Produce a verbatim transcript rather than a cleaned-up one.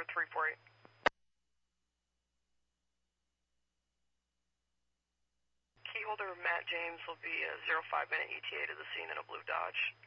three four eight. Key holder Matt James will be a zero five minute E T A to the scene in a blue Dodge.